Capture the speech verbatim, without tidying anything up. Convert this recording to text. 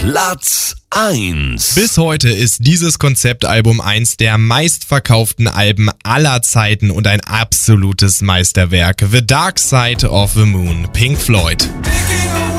Platz eins. Bis heute ist dieses Konzeptalbum eins der meistverkauften Alben aller Zeiten und ein absolutes Meisterwerk. The Dark Side of the Moon, Pink Floyd. Taking